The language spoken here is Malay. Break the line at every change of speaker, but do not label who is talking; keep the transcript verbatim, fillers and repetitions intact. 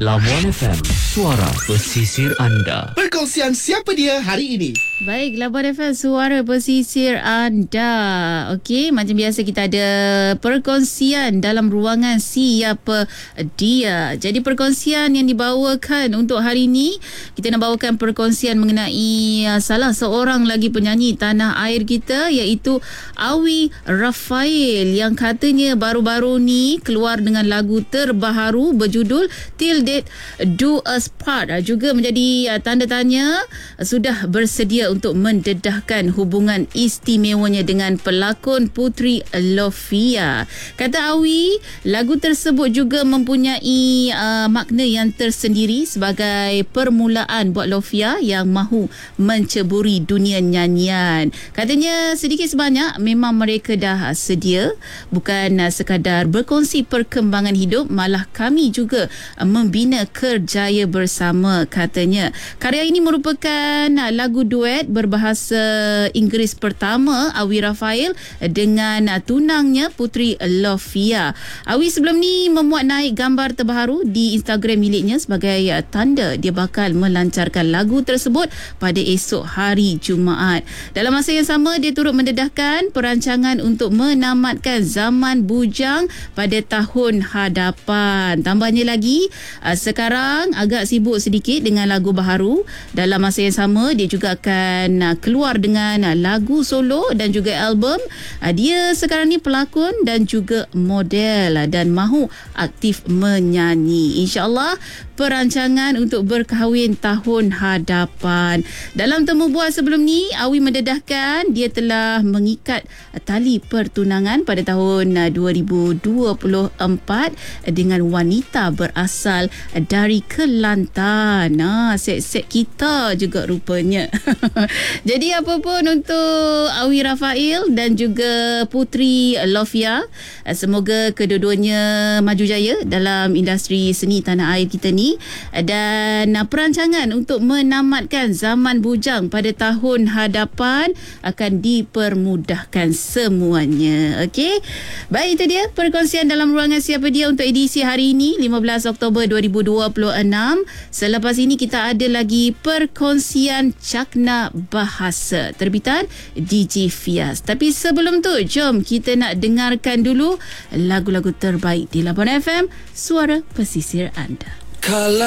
Labuan F M, suara pesisir anda.
Perkongsian siapa dia hari ini?
Baik, Labuan F M, suara pesisir anda. Okey, macam biasa kita ada perkongsian dalam ruangan siapa dia. Jadi perkongsian yang dibawakan untuk hari ini, kita nak bawakan perkongsian mengenai uh, salah seorang lagi penyanyi tanah air kita, iaitu Awi Raphael, yang katanya baru-baru ni keluar dengan lagu terbaru berjudul Till Death Do Us Part. Juga menjadi uh, tanda tanya, uh, sudah bersedia untuk mendedahkan hubungan istimewanya dengan pelakon Puteri Lofia. Kata Awi, lagu tersebut juga mempunyai uh, makna yang tersendiri sebagai permulaan buat Lofia yang mahu menceburi dunia nyanyian. Katanya sedikit sebanyak memang mereka dah sedia, bukan uh, sekadar berkongsi perkembangan hidup, malah kami juga uh, membina kerjaya bersama, katanya. Karya ini merupakan uh, lagu duet berbahasa Inggeris pertama Awi Raphael dengan uh, tunangnya Puteri Lofia. Awi sebelum ni memuat naik gambar terbaru di Instagram miliknya sebagai uh, tanda dia bakal melancarkan lagu tersebut pada esok hari Jumaat. Dalam masa yang sama, dia turut mendedahkan perancangan untuk menamatkan zaman bujang pada tahun hadapan. Tambahnya lagi, uh, sekarang agak sibuk sedikit dengan lagu baharu. Dalam masa yang sama, dia juga akan uh, keluar dengan uh, lagu solo dan juga album. Uh, dia sekarang ni pelakon dan juga model uh, dan mahu aktif menyanyi. InsyaAllah perancangan untuk berkahwin tahun hadapan. Dalam temu bual sebelum ni, Awi mendedahkan dia telah mengikat tali pertunangan pada tahun dua ribu dua puluh empat dengan wanita berasal dari Kelantan. Nah, set-set kita juga rupanya. Jadi apa pun untuk Awi Raphael dan juga Puteri Lofia, semoga kedua-duanya maju jaya dalam industri seni tanah air kita ni, dan perancangan untuk menamatkan zaman bujang pada tahun hadapan akan dipermudahkan semuanya. Okey, baik, itu dia perkongsian dalam ruangan siapa dia untuk edisi hari ini, lima belas Oktober dua ribu dua puluh enam. Selepas ini kita ada lagi perkongsian Cakna Bahasa terbitan D J Fias. Tapi sebelum tu, jom kita nak dengarkan dulu lagu-lagu terbaik di Labuan F M, suara pesisir anda.
Kalau